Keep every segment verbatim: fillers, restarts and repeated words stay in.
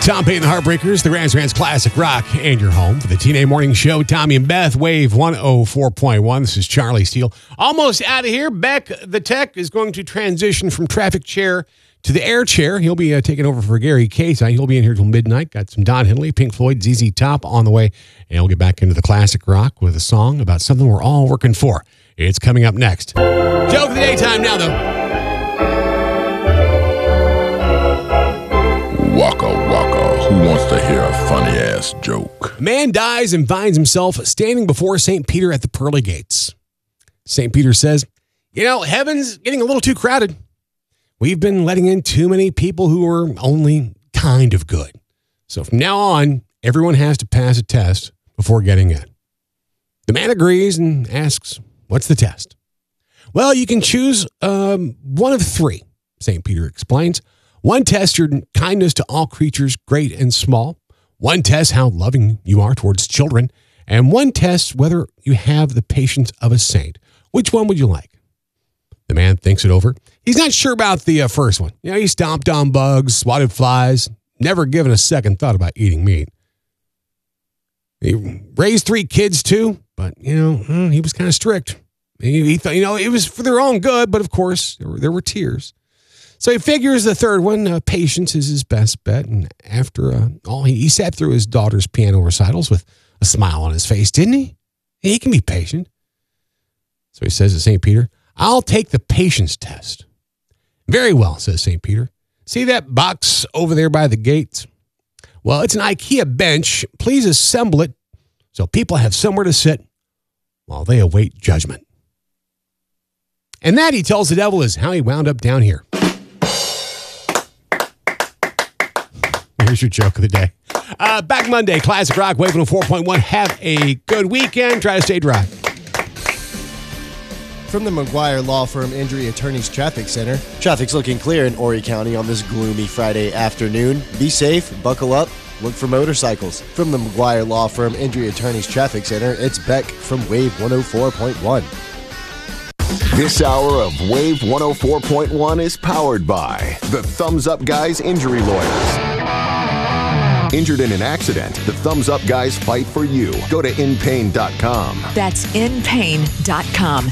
Tom Payne, the Heartbreakers, the Rams Rants Classic Rock, and your home for the T N A Morning Show. Tommy and Beth, Wave one oh four point one. This is Charlie Steele. Almost out of here. Beck, the tech, is going to transition from traffic chair to the air chair. He'll be uh, taking over for Gary Casey. He'll be in here till midnight. Got some Don Henley, Pink Floyd, Z Z Top on the way. And we'll get back into the classic rock with a song about something we're all working for. It's coming up next. Joke of the daytime now, though. Waka waka, who wants to hear a funny-ass joke? A man dies and finds himself standing before Saint Peter at the pearly gates. Saint Peter says, you know, heaven's getting a little too crowded. We've been letting in too many people who are only kind of good. So from now on, everyone has to pass a test before getting in. The man agrees and asks, what's the test? Well, you can choose um, one of three, Saint Peter explains. One tests your kindness to all creatures, great and small. One tests how loving you are towards children. And one tests whether you have the patience of a saint. Which one would you like? The man thinks it over. He's not sure about the uh, first one. You know, he stomped on bugs, swatted flies, never given a second thought about eating meat. He raised three kids too, but, you know, he was kind of strict. He, he thought, you know, it was for their own good, but of course, there were, there were tears. So he figures the third one, uh, patience, is his best bet. And after uh, all, he, he sat through his daughter's piano recitals with a smile on his face, didn't he? He can be patient. So he says to Saint Peter, I'll take the patience test. Very well, says Saint Peter. See that box over there by the gate? Well, it's an IKEA bench. Please assemble it so people have somewhere to sit while they await judgment. And that, he tells the devil, is how he wound up down here. Here's your joke of the day. Uh, back Monday, Classic Rock, Wave one oh four point one. Have a good weekend. Try to stay dry. From the McGuire Law Firm Injury Attorneys Traffic Center, traffic's looking clear in Horry County on this gloomy Friday afternoon. Be safe, buckle up, look for motorcycles. From the McGuire Law Firm Injury Attorneys Traffic Center, it's Beck from Wave one oh four point one. This hour of Wave one oh four point one is powered by the Thumbs Up Guys Injury Lawyers. Injured in an accident, the Thumbs Up Guys fight for you. Go to in pain dot com. That's in pain dot com.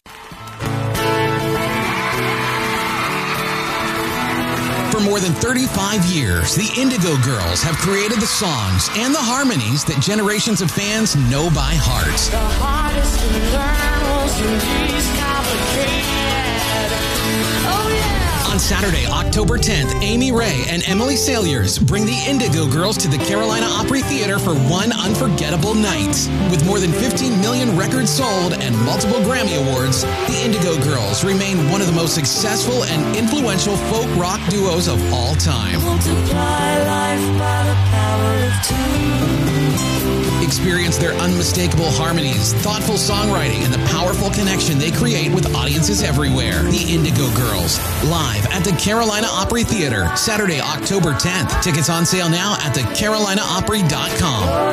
For more than thirty-five years, the Indigo Girls have created the songs and the harmonies that generations of fans know by heart. The hardest to learn wasn't these complicated. Oh, yeah. On Saturday, October tenth, Amy Ray and Emily Saliers bring the Indigo Girls to the Carolina Opry Theater for one unforgettable night. With more than fifteen million records sold and multiple Grammy Awards, the Indigo Girls remain one of the most successful and influential folk rock duos of all time. Multiply life by the power of two. Experience their unmistakable harmonies, thoughtful songwriting, and the powerful connection they create with audiences everywhere. The Indigo Girls, live at the Carolina Opry Theater, Saturday, October tenth. Tickets on sale now at the carolina opry dot com.